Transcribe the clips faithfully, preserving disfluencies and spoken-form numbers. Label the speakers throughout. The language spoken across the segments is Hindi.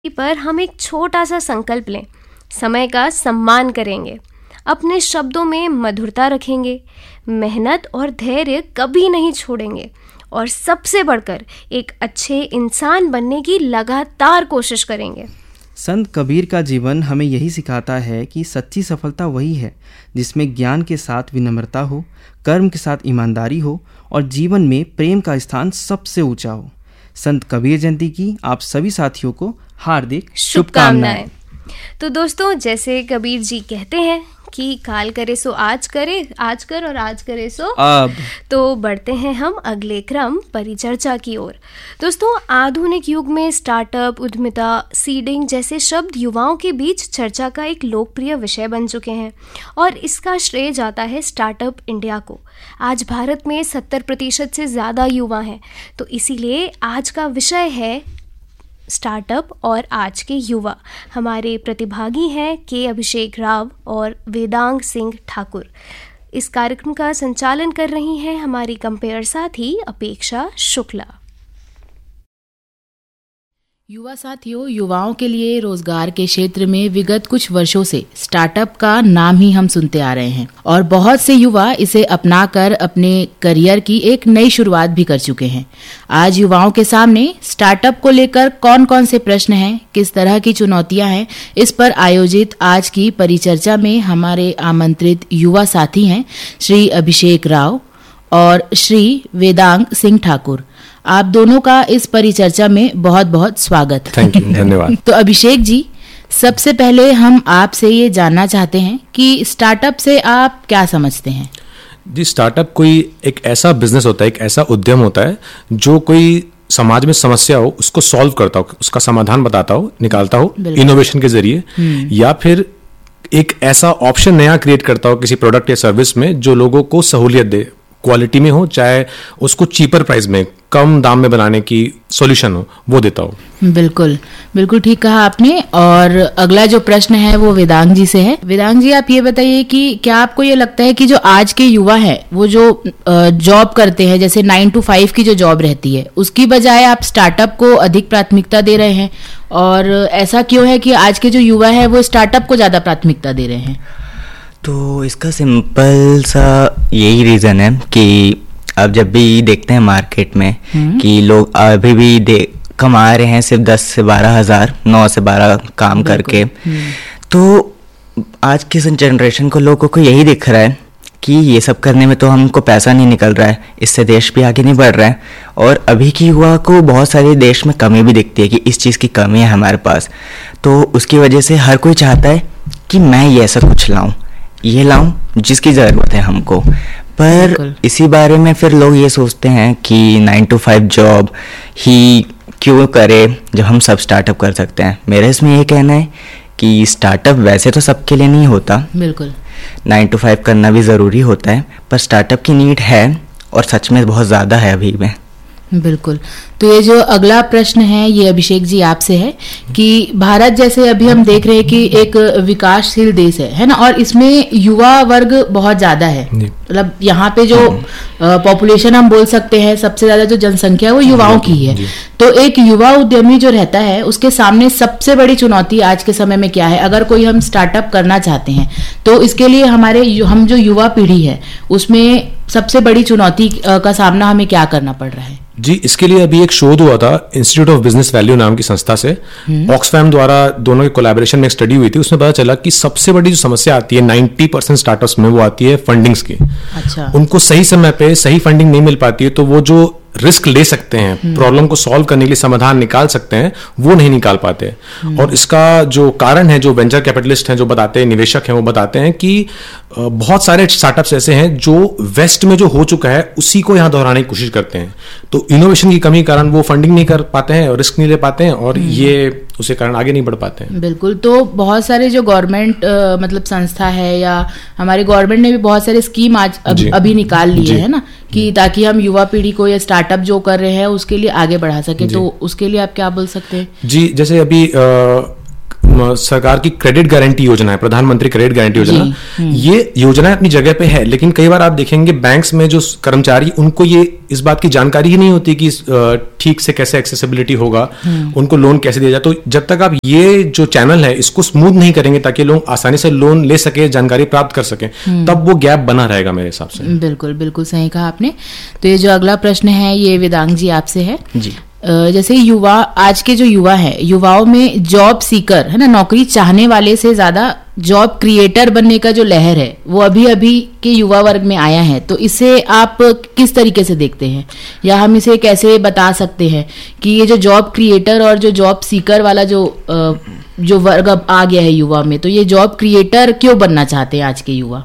Speaker 1: पर हम एक छोटा सा संकल्प लें। समय का सम्मान करेंगे, अपने शब्दों में मधुरता रखेंगे, मेहनत और धैर्य कभी नहीं छोड़ेंगे और सबसे बढ़कर एक अच्छे इंसान बनने की लगातार कोशिश करेंगे।
Speaker 2: संत कबीर का जीवन हमें यही सिखाता है कि सच्ची सफलता वही है जिसमें ज्ञान के साथ विनम्रता हो, कर्म के साथ ईमानदारी हो और जीवन में प्रेम का स्थान सबसे ऊंचा हो। संत कबीर जयंती की आप सभी साथियों को हार्दिक शुभकामनाएं।
Speaker 1: तो दोस्तों, जैसे कबीर जी कहते हैं कि काल करे सो आज करे, आज कर और आज करे सो
Speaker 2: अब।
Speaker 1: तो बढ़ते हैं हम अगले क्रम परिचर्चा की ओर। दोस्तों, आधुनिक युग में स्टार्टअप, उद्यमिता, सीडिंग जैसे शब्द युवाओं के बीच चर्चा का एक लोकप्रिय विषय बन चुके हैं और इसका श्रेय जाता है स्टार्टअप इंडिया को। आज भारत में सत्तर प्रतिशत से ज़्यादा युवा हैं, तो इसीलिए आज का विषय है स्टार्टअप और आज के युवा। हमारे प्रतिभागी हैं के अभिषेक राव और वेदांग सिंह ठाकुर। इस कार्यक्रम का संचालन कर रही हैं हमारी कंपेयर साथी अपेक्षा शुक्ला।
Speaker 3: युवा साथियों, युवाओं के लिए रोजगार के क्षेत्र में विगत कुछ वर्षों से स्टार्टअप का नाम ही हम सुनते आ रहे हैं और बहुत से युवा इसे अपनाकर अपने करियर की एक नई शुरुआत भी कर चुके हैं। आज युवाओं के सामने स्टार्टअप को लेकर कौन कौन से प्रश्न हैं, किस तरह की चुनौतियां हैं, इस पर आयोजित आज की परिचर्चा में हमारे आमंत्रित युवा साथी हैं श्री अभिषेक राव और श्री वेदांग सिंह ठाकुर। आप दोनों का इस परिचर्चा में बहुत बहुत स्वागत।
Speaker 4: थैंक यू, धन्यवाद।
Speaker 3: तो अभिषेक जी, सबसे पहले हम आपसे ये जानना चाहते हैं कि स्टार्टअप से आप क्या समझते हैं?
Speaker 4: जी, स्टार्टअप कोई एक ऐसा बिजनेस होता है, एक ऐसा उद्यम होता है जो कोई समाज में समस्या हो उसको सॉल्व करता हो, उसका समाधान बताता हो, निकालता हो इनोवेशन के जरिए, या फिर एक ऐसा ऑप्शन नया क्रिएट करता हो किसी प्रोडक्ट या सर्विस में जो लोगों को सहूलियत दे, क्वालिटी में हो चाहे उसको चीपर प्राइस में, कम दाम में बनाने की सॉल्यूशन हो, वो देता हो।
Speaker 3: बिल्कुल बिल्कुल ठीक कहा आपने। और अगला जो प्रश्न है वो वेदांग जी से है। वेदांग जी, आप ये बताइए कि क्या आपको ये लगता है कि जो आज के युवा हैं वो जो जॉब करते हैं, जैसे नाइन टू फाइव की जो जॉब रहती है, उसकी बजाय आप स्टार्टअप को अधिक प्राथमिकता दे रहे हैं, और ऐसा क्यों है कि आज के जो युवा है वो स्टार्टअप को ज्यादा प्राथमिकता दे रहे हैं?
Speaker 5: तो इसका सिंपल सा यही रीज़न है कि अब जब भी देखते हैं मार्केट में कि लोग अभी भी दे कमा रहे हैं सिर्फ दस से बारह हज़ार, नौ से बारह काम करके, तो आज की जनरेशन को लोगों को यही दिख रहा है कि ये सब करने में तो हमको पैसा नहीं निकल रहा है, इससे देश भी आगे नहीं बढ़ रहा है। और अभी की युवा को बहुत सारे देश में कमी भी दिखती है कि इस चीज़ की कमी है हमारे पास, तो उसकी वजह से हर कोई चाहता है कि मैं ये ऐसा कुछ लाऊं, ये लाऊं जिसकी ज़रूरत है हमको। पर इसी बारे में फिर लोग ये सोचते हैं कि नाइन टू फाइव जॉब ही क्यों करे जब हम सब स्टार्टअप कर सकते हैं। मेरा इसमें ये कहना है कि स्टार्टअप वैसे तो सबके लिए नहीं होता, बिल्कुल नाइन टू फाइव करना भी ज़रूरी होता है, पर स्टार्टअप की नीड है और सच में बहुत ज़्यादा है अभी में।
Speaker 3: बिल्कुल। तो ये जो अगला प्रश्न है ये अभिषेक जी आपसे है कि भारत जैसे अभी हम देख रहे हैं कि एक विकासशील देश है है ना, और इसमें युवा वर्ग बहुत ज्यादा है। मतलब यहाँ पे जो पॉपुलेशन हम बोल सकते हैं सबसे ज्यादा जो जनसंख्या है वो युवाओं की है। तो एक युवा उद्यमी जो रहता है उसके सामने सबसे बड़ी चुनौती आज के समय में क्या है? अगर कोई हम स्टार्टअप करना चाहते हैं तो इसके लिए हमारे हम जो युवा पीढ़ी है उसमें सबसे बड़ी चुनौती का सामना हमें क्या करना पड़ रहा है?
Speaker 4: जी, इसके लिए अभी एक शोध हुआ था इंस्टीट्यूट ऑफ बिजनेस वैल्यू नाम की संस्था से, ऑक्सफैम द्वारा दोनों के कोलैबोरेशन में एक स्टडी हुई थी। उसमें पता चला कि सबसे बड़ी जो समस्या आती है नब्बे परसेंट स्टार्टअप्स में, वो आती है फंडिंग्स की। अच्छा। उनको सही समय पे सही फंडिंग नहीं मिल पाती है, तो वो जो रिस्क ले सकते हैं, प्रॉब्लम को सॉल्व करने के लिए समाधान निकाल सकते हैं, वो नहीं निकाल पाते। और इसका जो कारण है, जो वेंचर कैपिटलिस्ट हैं जो बताते हैं, निवेशक हैं वो बताते हैं कि बहुत सारे स्टार्टअप्स ऐसे हैं जो वेस्ट में जो हो चुका है उसी को यहाँ दोहराने की कोशिश करते हैं। तो इनोवेशन की कमी के कारण वो फंडिंग नहीं कर पाते हैं और रिस्क नहीं ले पाते हैं, और ये उसके कारण आगे नहीं बढ़ पाते हैं।
Speaker 3: बिल्कुल। तो बहुत सारे जो गवर्नमेंट मतलब संस्था है या हमारे गवर्नमेंट ने भी बहुत सारे स्कीम आज अब, अभी निकाल लिए है ना, कि ताकि हम युवा पीढ़ी को या स्टार्टअप जो कर रहे हैं उसके लिए आगे बढ़ा सके। तो उसके लिए आप क्या बोल सकते हैं?
Speaker 4: जी, जैसे अभी आ, सरकार की क्रेडिट गारंटी योजना है, प्रधानमंत्री क्रेडिट गारंटी योजना, ये योजना अपनी जगह पे है, लेकिन कई बार आप देखेंगे बैंक्स में जो कर्मचारी, उनको ये इस बात की जानकारी ही नहीं होती कि ठीक से कैसे एक्सेसिबिलिटी होगा, उनको लोन कैसे दिया जाए। तो जब तक आप ये जो चैनल है इसको स्मूथ नहीं करेंगे ताकि लोग आसानी से लोन ले सके, जानकारी प्राप्त कर सके, तब वो गैप बना रहेगा मेरे हिसाब से।
Speaker 3: बिल्कुल बिल्कुल सही कहा आपने। तो ये जो अगला प्रश्न है ये वेदांग जी आपसे है
Speaker 2: जी।
Speaker 3: जैसे युवा, आज के जो युवा है, युवाओं में जॉब सीकर है ना, नौकरी चाहने वाले से ज्यादा जॉब क्रिएटर बनने का जो लहर है वो अभी अभी के युवा वर्ग में आया है। तो इसे आप किस तरीके से देखते हैं, या हम इसे कैसे बता सकते हैं कि ये जो जॉब क्रिएटर और जो जॉब सीकर वाला जो जो वर्ग अब आ गया है युवा में, तो ये जॉब क्रिएटर क्यों बनना चाहते हैं आज के युवा?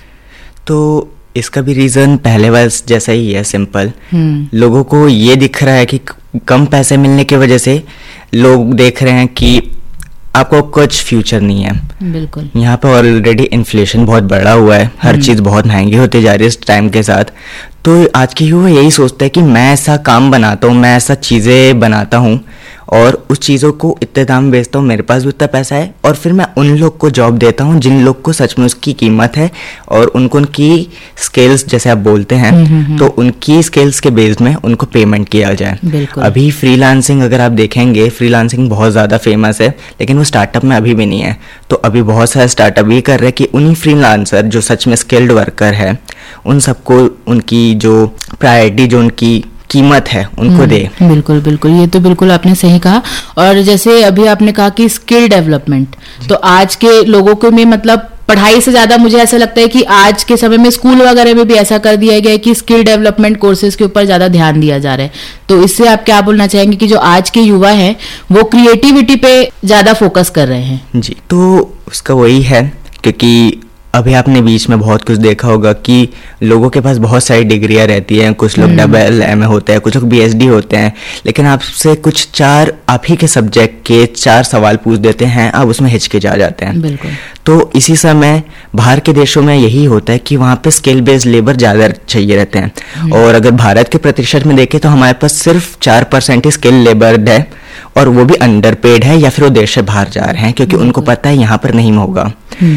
Speaker 5: तो इसका भी रीज़न पहले वाला जैसा ही है, सिंपल। लोगों को ये दिख रहा है कि कम पैसे मिलने की वजह से लोग देख रहे हैं कि आपको कुछ फ्यूचर नहीं है।
Speaker 3: बिल्कुल।
Speaker 5: यहाँ पे ऑलरेडी इन्फ्लेशन बहुत बढ़ा हुआ है, हर चीज़ बहुत महंगी होती जा रही है इस टाइम के साथ। तो आज के युवा यही सोचते हैं कि मैं ऐसा काम बनाता हूँ, मैं ऐसा चीज़ें बनाता हूँ और उस चीज़ों को इतने दाम में बेचता हूँ, मेरे पास भी उतना पैसा है, और फिर मैं उन लोग को जॉब देता हूँ जिन लोग को सच में उसकी कीमत है और उनको उनकी स्किल्स, जैसे आप बोलते हैं, तो उनकी स्किल्स के बेस में उनको पेमेंट किया जाए। अभी फ्रीलांसिंग अगर आप देखेंगे, फ्रीलांसिंग बहुत ज़्यादा फेमस है, लेकिन वो स्टार्टअप में अभी भी नहीं है। तो अभी बहुत सारे स्टार्टअप ये कर रहे हैं कि उन्हीं फ्रीलांसर जो सच में स्किल्ड वर्कर है, उन सबको उनकी जो प्रायोरिटी, जो उनकी कीमत है, उनको दे।
Speaker 3: बिल्कुल बिल्कुल, ये तो बिल्कुल आपने सही कहा। और जैसे अभी आपने कहा कि स्किल डेवलपमेंट, तो आज के लोगों को में मतलब पढ़ाई से ज्यादा मुझे ऐसा लगता है कि आज के समय में स्कूल वगैरह में भी ऐसा कर दिया गया है कि स्किल डेवलपमेंट कोर्सेज के ऊपर ज्यादा ध्यान दिया जा रहा है। तो इससे आप क्या बोलना चाहेंगे कि जो आज के युवा हैं वो क्रिएटिविटी पे ज्यादा फोकस कर रहे हैं?
Speaker 5: जी, तो उसका वही है, क्योंकि अभी आपने बीच में बहुत कुछ देखा होगा कि लोगों के पास बहुत सारी डिग्रियां रहती हैं, कुछ लोग डबल एम ए होते हैं, कुछ लोग बी एच डी होते हैं, लेकिन आपसे कुछ चार आप ही के सब्जेक्ट के चार सवाल पूछ देते हैं, आप उसमें हिचकिचा जाते हैं।
Speaker 3: बिल्कुल।
Speaker 5: तो इसी समय बाहर के देशों में यही होता है कि वहाँ पे स्किल बेस्ड लेबर ज़्यादा चाहिए रहते हैं, और अगर भारत के प्रतिशत में देखें तो हमारे पास सिर्फ चार परसेंट ही स्किल लेबर है, और वो भी अंडर पेड है या फिर वो देश से बाहर जा रहे हैं क्योंकि उनको पता है यहाँ पर नहीं होगा।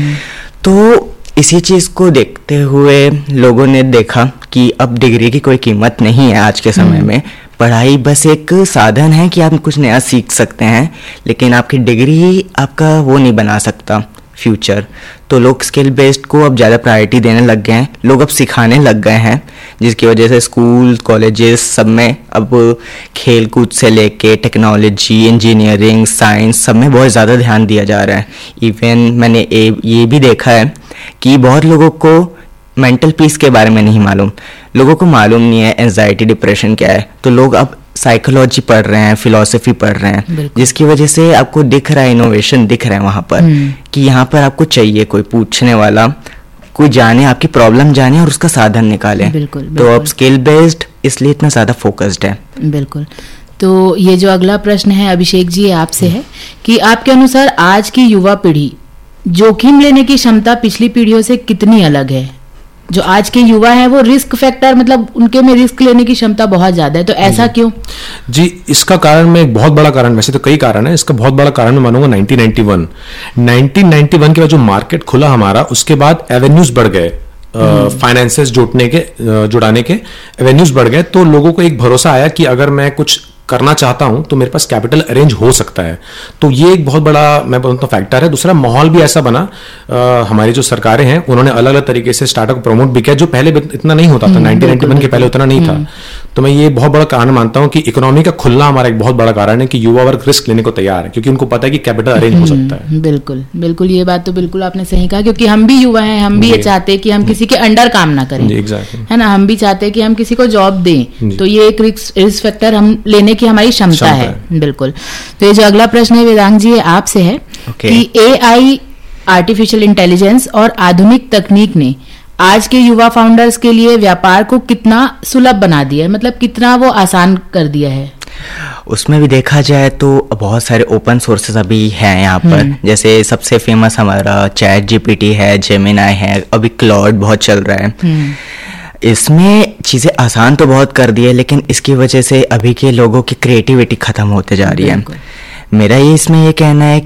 Speaker 5: तो इसी चीज़ को देखते हुए लोगों ने देखा कि अब डिग्री की कोई कीमत नहीं है आज के समय में। पढ़ाई बस एक साधन है कि आप कुछ नया सीख सकते हैं, लेकिन आपकी डिग्री आपका वो नहीं बना सकता फ्यूचर। तो लोग स्किल बेस्ड को अब ज़्यादा प्रायोरिटी देने लग गए हैं, लोग अब सिखाने लग गए हैं, जिसकी वजह से स्कूल कॉलेजेस सब में अब खेल कूद से लेके टेक्नोलॉजी, इंजीनियरिंग, साइंस सब में बहुत ज़्यादा ध्यान दिया जा रहा है। इवन मैंने ये भी देखा है कि बहुत लोगों को मेंटल पीस के बारे में नहीं मालूम, लोगों को मालूम नहीं है एंजाइटी डिप्रेशन क्या है, तो लोग अब साइकोलॉजी पढ़ रहे हैं, फिलॉसफी पढ़ रहे हैं, जिसकी वजह से आपको दिख रहा है, इनोवेशन दिख रहा है वहाँ पर कि यहाँ पर आपको चाहिए कोई पूछने वाला, कोई जाने, आपकी प्रॉब्लम जाने और उसका साधन निकाले।
Speaker 3: बिल्कुल, बिल्कुल।
Speaker 5: तो अब स्किल बेस्ड इसलिए इतना ज़्यादा फोकस्ड है।
Speaker 3: बिल्कुल। तो ये जो अगला प्रश्न है अभिषेक जी आपसे है कि आपके अनुसार आज की युवा पीढ़ी जोखिम लेने की क्षमता पिछली पीढ़ियों से कितनी अलग है? जो आज के युवा हैं वो रिस्क फैक्टर, मतलब उनके में रिस्क लेने की क्षमता बहुत ज्यादा है, तो ऐसा क्यों?
Speaker 4: जी, इसका कारण में एक बहुत बड़ा कारण, वैसे तो कई कारण है, इसका बहुत बड़ा कारण मैं मानूंगा nineteen ninety one nineteen ninety one के बाद जो मार्केट खुला हमारा, उसके बाद एवेन्यूज बढ़ गए, फाइनेंसेस जोड़ने के जुड़ाने के एवेन्यूज बढ़ गए, तो लोगों को एक भरोसा आया कि अगर मैं कुछ करना चाहता हूं तो मेरे पास कैपिटल अरेंज हो सकता है। तो ये एक बहुत बड़ा मैं बोलता हूं फैक्टर है। दूसरा, माहौल भी ऐसा बना, आ, हमारी जो सरकारें हैं उन्होंने अलग अलग तरीके से स्टार्टअप को प्रमोट भी किया, जो पहले इतना नहीं होता था, नाइनटीन नाइंटी वन के पहले उतना नहीं था। तो मैं ये बहुत बड़ा कारण मानता हूं कि इकोनॉमी का खुलना हमारा एक बहुत बड़ा कारण है कि युवा वर्ग रिस्क लेने को तैयार है, क्योंकि उनको पता है कि कैपिटल अरेंज हो सकता है।
Speaker 3: बिल्कुल बिल्कुल, ये बात तो बिल्कुल आपने सही कहा, क्योंकि हम भी युवा हैं, हम भी ये चाहते हैं कि हम किसी के अंडर काम ना करें, है ना, हम भी चाहते हैं कि हम किसी को जॉब दें, तो ये एक रिस्क फैक्टर हम लेने की हमारी क्षमता है। बिल्कुल। तो ये जो अगला प्रश्न है वेदांग जी आपसे है कि एआई, आर्टिफिशियल इंटेलिजेंस और आधुनिक तकनीक ने आज के युवा फाउंडर्स के लिए व्यापार को कितना सुलभ बना दिया है, मतलब कितना वो आसान कर दिया है?
Speaker 5: उसमें भी देखा जाए तो बहुत सारे ओपन सोर्सेज अभी हैं यहाँ पर, जैसे सबसे फेमस हमारा चैट जीपीटी है, जेमिनाई है, अभी क्लाउड बहुत चल रहा है। इसमें चीज़ें आसान तो बहुत कर दी है, लेकिन इसकी वजह से अभी के लोगों की क्रिएटिविटी ख़त्म होते जा रही है। मेरा ये इसमें ये कहना है कि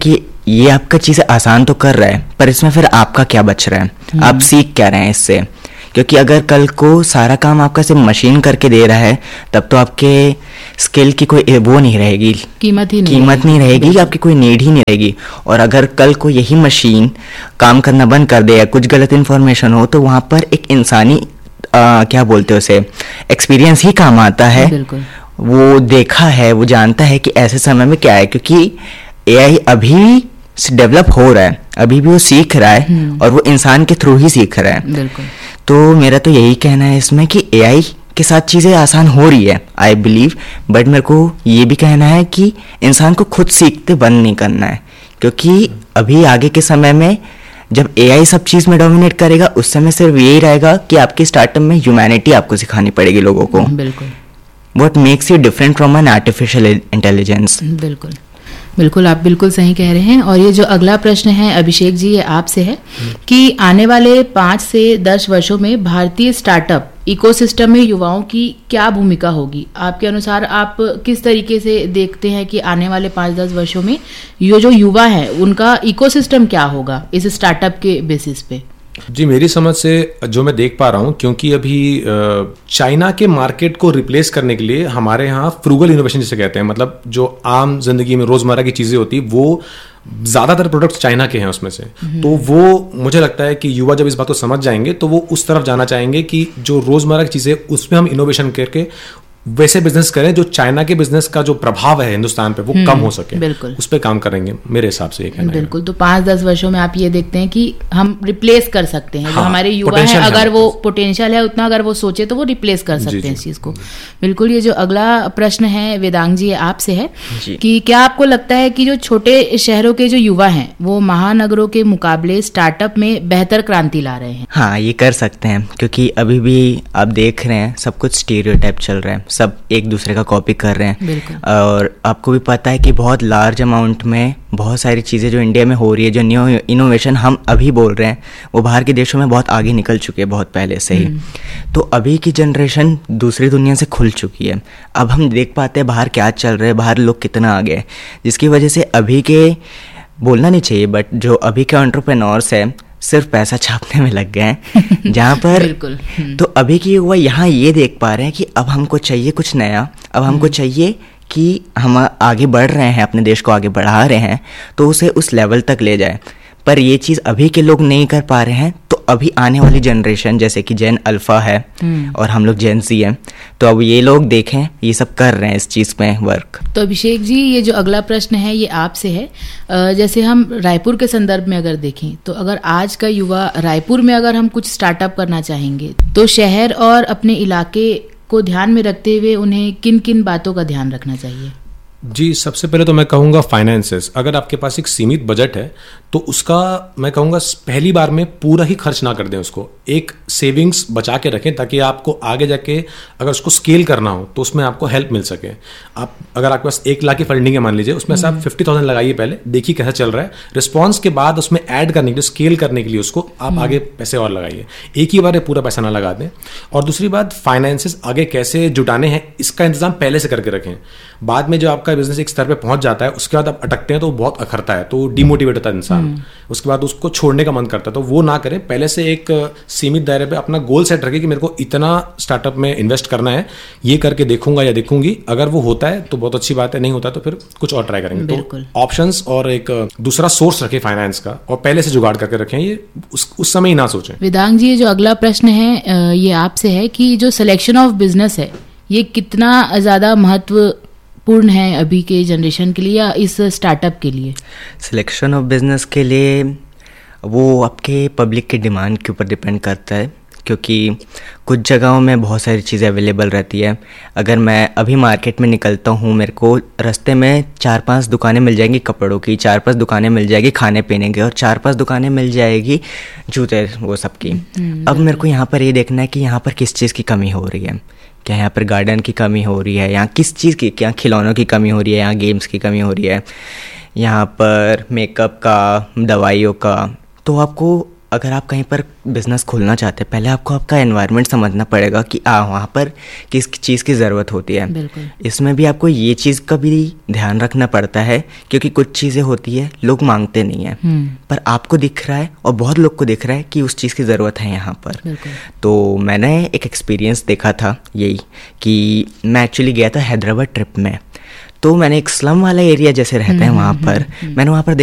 Speaker 5: ये आपका चीज़ें आसान तो कर रहा है, पर इसमें फिर आपका क्या बच रहा है, आप सीख क्या रहे हैं इससे? क्योंकि अगर कल को सारा काम आपका सिर्फ मशीन करके दे रहा है, तब तो आपके स्किल की कोई वो नहीं रहेगी,
Speaker 3: कीमत ही नहीं
Speaker 5: कीमत नहीं रहेगी, आपकी कोई नीड ही नहीं रहेगी। और अगर कल को यही मशीन काम करना बंद कर दे या कुछ गलत इन्फॉर्मेशन हो, तो वहाँ पर एक इंसानी आ, क्या बोलते हैं उसे, एक्सपीरियंस ही काम आता है।
Speaker 3: बिल्कुल,
Speaker 5: वो देखा है, वो जानता है कि ऐसे समय में क्या है, क्योंकि एआई अभी डेवलप हो रहा है, अभी भी वो सीख रहा है और वो इंसान के थ्रू ही सीख रहा है।
Speaker 3: बिल्कुल।
Speaker 5: तो मेरा तो यही कहना है इसमें कि एआई के साथ चीज़ें आसान हो रही है, आई बिलीव, बट मेरे को ये भी कहना है कि इंसान को खुद सीखते बंद नहीं करना है, क्योंकि अभी आगे के समय में जब एआई सब चीज़ में डोमिनेट करेगा, उस समय सिर्फ यही रहेगा कि आपके स्टार्टअप में ह्यूमैनिटी आपको सिखानी पड़ेगी लोगों को।
Speaker 3: बिल्कुल।
Speaker 5: What makes you different from an artificial intelligence.
Speaker 3: बिल्कुल बिल्कुल, आप बिल्कुल सही कह रहे हैं। और ये जो अगला प्रश्न है अभिषेक जी, ये आपसे है कि आने वाले पाँच से दस वर्षों में भारतीय स्टार्टअप इकोसिस्टम में युवाओं की क्या भूमिका होगी? आपके अनुसार आप किस तरीके से देखते हैं कि आने वाले पाँच दस वर्षों में ये जो युवा है उनका इकोसिस्टम क्या होगा इस स्टार्टअप के बेसिस पे?
Speaker 4: जी, मेरी समझ से जो मैं देख पा रहा हूँ, क्योंकि अभी चाइना के मार्केट को रिप्लेस करने के लिए हमारे यहाँ फ्रूगल इनोवेशन जिसे कहते हैं, मतलब जो आम जिंदगी में रोजमर्रा की चीजें होती वो ज्यादातर प्रोडक्ट्स चाइना के हैं उसमें से, तो वो मुझे लगता है कि युवा जब इस बात को समझ जाएंगे तो वो उस तरफ जाना चाहेंगे कि जो रोजमर्रा की चीजें उसमें हम इनोवेशन करके वैसे बिजनेस करें जो चाइना के बिजनेस का जो प्रभाव है हिंदुस्तान पे वो कम हो सके।
Speaker 3: बिल्कुल,
Speaker 4: उस पे काम करेंगे मेरे हिसाब से। ये
Speaker 3: बिल्कुल। तो पाँच दस वर्षों में आप ये देखते हैं कि हम रिप्लेस कर सकते हैं, हाँ, जो हमारे युवा है, अगर वो पोटेंशियल है उतना, अगर वो सोचे तो वो रिप्लेस कर सकते हैं इस चीज को। बिल्कुल। ये जो अगला प्रश्न है वेदांग जी, आपसे है कि क्या आपको लगता है कि जो छोटे शहरों के जो युवा हैं वो महानगरों के मुकाबले स्टार्टअप में बेहतर क्रांति ला रहे हैं?
Speaker 5: हाँ, ये कर सकते हैं, क्योंकि अभी भी आप देख रहे हैं सब कुछ स्टीरियोटाइप चल रहा है, सब एक दूसरे का कॉपी कर रहे हैं। और आपको भी पता है कि बहुत लार्ज अमाउंट में बहुत सारी चीज़ें जो इंडिया में हो रही है, जो न्यू इनोवेशन हम अभी बोल रहे हैं, वो बाहर के देशों में बहुत आगे निकल चुके हैं, बहुत पहले से ही। तो अभी की जनरेशन दूसरी दुनिया से खुल चुकी है। अब हम देख पाते हैं बाहर क्या चल रहा है, बाहर लोग कितना आगे हैं, जिसकी वजह से अभी के, बोलना नहीं चाहिए बट जो अभी के एंटरप्रेन्योर्स है सिर्फ पैसा छापने में लग गए हैं, जहाँ पर तो अभी की युवा यहाँ ये देख पा रहे हैं कि अब हमको चाहिए कुछ नया, अब हमको चाहिए कि हम आगे बढ़ रहे हैं, अपने देश को आगे बढ़ा रहे हैं, तो उसे उस लेवल तक ले जाए। पर ये चीज़ अभी के लोग नहीं कर पा रहे हैं, तो अभी आने वाली जनरेशन जैसे कि जेन अल्फा है और हम लोग जेन सी हैं, तो अब ये लोग देखें ये सब कर रहे हैं इस चीज़ में वर्क।
Speaker 3: तो अभिषेक जी, ये जो अगला प्रश्न है ये आपसे है। जैसे हम रायपुर के संदर्भ में अगर देखें तो अगर आज का युवा रायपुर में अगर हम कुछ स्टार्टअप करना चाहेंगे तो शहर और अपने इलाके को ध्यान में रखते हुए उन्हें किन किन बातों का ध्यान रखना चाहिए?
Speaker 4: जी, सबसे पहले तो मैं कहूँगा फाइनेंसेस। अगर आपके पास एक सीमित बजट है तो उसका मैं कहूँगा पहली बार में पूरा ही खर्च ना कर दें, उसको एक सेविंग्स बचा के रखें, ताकि आपको आगे जाके अगर उसको स्केल करना हो तो उसमें आपको हेल्प मिल सके। आप अगर आपके पास एक लाख की फंडिंग है मान लीजिए, उसमें से आप फिफ्टी थाउजेंड लगाइए पहले, देखिए कैसा चल रहा है, रिस्पॉन्स के बाद उसमें ऐड करने के लिए, स्केल करने के लिए उसको आप आगे पैसे और लगाइए, एक ही बार पूरा पैसा ना लगा दें। और दूसरी बात, फाइनेंसेस आगे कैसे जुटाने हैं इसका इंतजाम पहले से करके रखें। बाद में जो आपका बिजनेस एक स्तर पे पहुंच जाता है उसके बाद आप अटकते हैं तो बहुत अखरता है, तो डिमोटिवेट होता है इंसान, उसके बाद उसको छोड़ने का मन करता है। तो वो ना करें, पहले से एक सीमित दायरे पे अपना गोल सेट रखें कि मेरे को इतना स्टार्टअप में इन्वेस्ट करना है, ये करके देखूंगा या देखूंगी, अगर वो होता है तो बहुत अच्छी बात है, नहीं होता तो फिर कुछ और ट्राई करेंगे। तो ऑप्शंस और एक दूसरा सोर्स रखें फाइनेंस का, और पहले से जुगाड़ करके रखें, ये उस, उस समय ही ना सोचें।
Speaker 3: वेदांग जी, जो अगला प्रश्न है ये आपसे है कि जो सिलेक्शन ऑफ बिजनेस है ये कितना ज्यादा महत्व पूर्ण है अभी के जनरेशन के लिए या इस स्टार्टअप के लिए?
Speaker 5: सिलेक्शन ऑफ बिजनेस के लिए वो आपके पब्लिक के डिमांड के ऊपर डिपेंड करता है, क्योंकि कुछ जगहों में बहुत सारी चीज़ें अवेलेबल रहती है। अगर मैं अभी मार्केट में निकलता हूँ, मेरे को रास्ते में चार पांच दुकानें मिल जाएंगी कपड़ों की, चार पांच दुकानें मिल जाएगी खाने पीने की, और चार पांच दुकानें मिल जाएगी जूते वो सब की। अब मेरे को यहाँ पर ये देखना है कि यहाँ पर किस चीज़ की कमी हो रही है, क्या यहाँ पर गार्डन की कमी हो रही है, यहाँ किस चीज़ की, क्या खिलौनों की कमी हो रही है, यहाँ गेम्स की कमी हो रही है, यहाँ पर मेकअप का, दवाइयों का। तो आपको अगर आप कहीं पर बिजनेस खोलना चाहते हैं, पहले आपको आपका एनवायरनमेंट समझना पड़ेगा कि आ वहाँ पर किस चीज़ की ज़रूरत होती है।
Speaker 3: बिल्कुल।
Speaker 5: इसमें भी आपको ये चीज़ का भी ध्यान रखना पड़ता है, क्योंकि कुछ चीज़ें होती है लोग मांगते नहीं हैं, पर आपको दिख रहा है और बहुत लोग को दिख रहा है कि उस चीज़ की ज़रूरत है यहाँ पर। तो मैंने एक एक्सपीरियंस देखा था यही कि मैं एक्चुअली गया था हैदराबाद ट्रिप में, तो मैंने एक स्लम वाला एरिया जैसे रहते हैं वहाँ पर, मैंने वहाँ पर